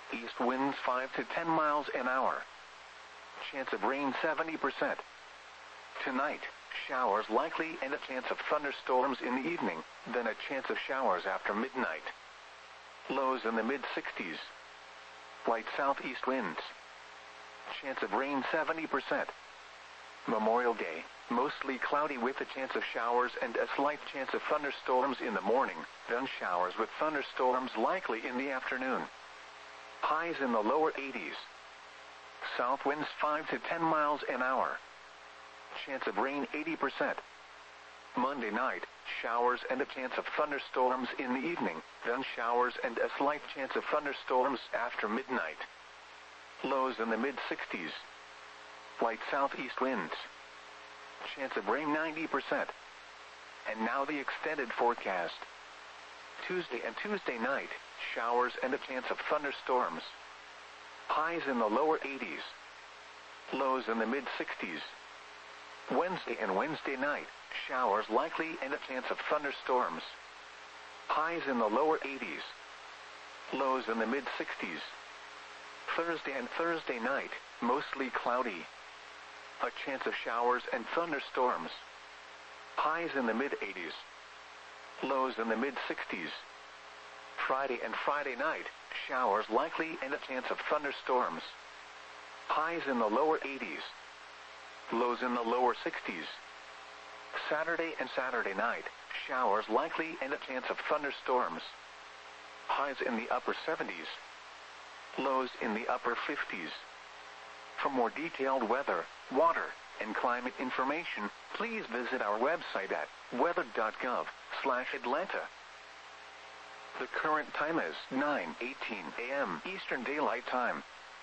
East winds 5 to 10 miles an hour. Chance of rain 70%. Tonight, showers likely and a chance of thunderstorms in the evening, then a chance of showers after midnight. Lows in the mid-60s. Light southeast winds. Chance of rain 70%. Memorial Day, mostly cloudy with a chance of showers and a slight chance of thunderstorms in the morning, then showers with thunderstorms likely in the afternoon. Highs in the lower 80s. South winds 5 to 10 miles an hour. Chance of rain 80%. Monday night, showers and a chance of thunderstorms in the evening, then showers and a slight chance of thunderstorms after midnight. Lows in the mid-60s. Light southeast winds. Chance of rain 90%. And now the extended forecast. Tuesday and Tuesday night, showers and a chance of thunderstorms. Highs in the lower 80s. Lows in the mid-60s. Wednesday and Wednesday night, showers likely and a chance of thunderstorms. Highs in the lower 80s. Lows in the mid-60s. Thursday and Thursday night, mostly cloudy. A chance of showers and thunderstorms. Highs in the mid-80s. Lows in the mid-60s. Friday and Friday night, showers likely and a chance of thunderstorms. Highs in the lower 80s. Lows in the lower 60s. Saturday and Saturday night, showers likely and a chance of thunderstorms. Highs in the upper 70s. Lows in the upper 50s. For more detailed weather, water, and climate information, please visit our website at weather.gov/Atlanta. The current time is 9:18 a.m. Eastern Daylight Time.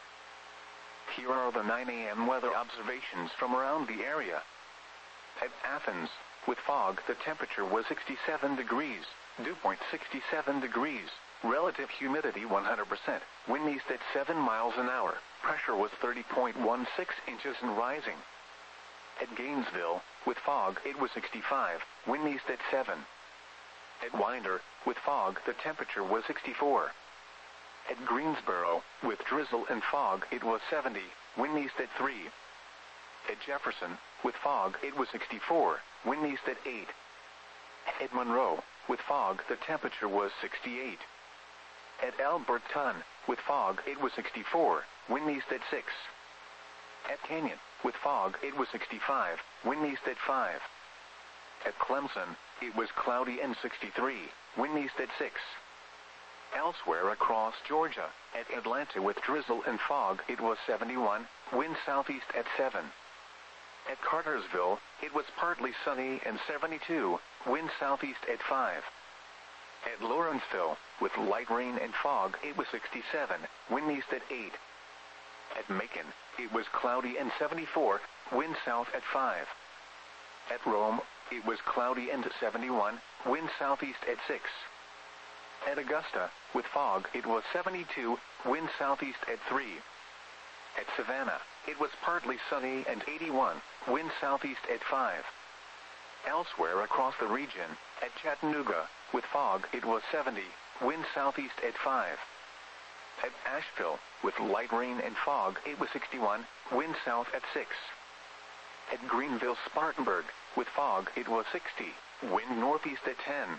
Here are the 9 a.m. weather observations from around the area. At Athens, with fog, the temperature was 67 degrees, dew point 67 degrees, relative humidity 100%, wind east at 7 miles an hour, pressure was 30.16 inches and rising. At Gainesville, with fog, it was 65, wind east at 7. At Winder, with fog, the temperature was 64. At Greensboro, with drizzle and fog, it was 70, wind east at 3. At Jefferson, with fog, it was 64, wind east at 8. At Monroe, with fog, the temperature was 68. At Alberton, with fog, it was 64, wind east at 6. At Canyon, with fog, it was 65, wind east at 5. At Clemson, it was cloudy and 63, wind east at 6. Elsewhere across Georgia, at Atlanta with drizzle and fog, it was 71, wind southeast at 7. At Cartersville, it was partly sunny and 72, wind southeast at 5. At Lawrenceville, with light rain and fog, it was 67, wind east at 8. At Macon, it was cloudy and 74, wind south at 5. At Rome, it was cloudy and 71, wind southeast at 6. At Augusta, with fog, it was 72, wind southeast at 3. At Savannah, it was partly sunny and 81, wind southeast at 5. Elsewhere across the region, at Chattanooga, with fog, it was 70, wind southeast at 5. At Asheville, with light rain and fog, it was 61, wind south at 6. At Greenville-Spartanburg, with fog, it was 60, wind northeast at 10.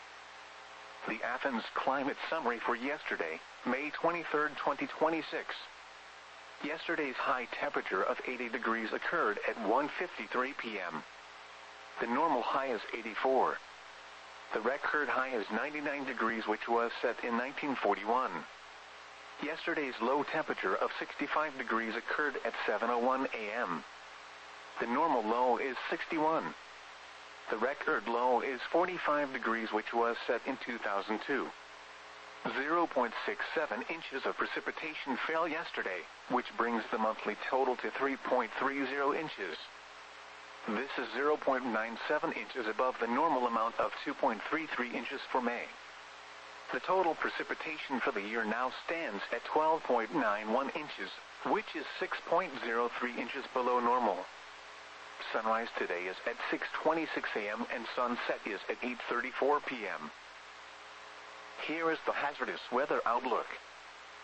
The Athens Climate Summary for yesterday, May 23, 2026. Yesterday's high temperature of 80 degrees occurred at 1:53 p.m. The normal high is 84. The record high is 99 degrees, which was set in 1941. Yesterday's low temperature of 65 degrees occurred at 7:01 a.m. The normal low is 61. The record low is 45 degrees, which was set in 2002. 0.67 inches of precipitation fell yesterday, which brings the monthly total to 3.30 inches. This is 0.97 inches above the normal amount of 2.33 inches for May. The total precipitation for the year now stands at 12.91 inches, which is 6.03 inches below normal. Sunrise today is at 6:26 a.m. and sunset is at 8:34 p.m. Here is the hazardous weather outlook.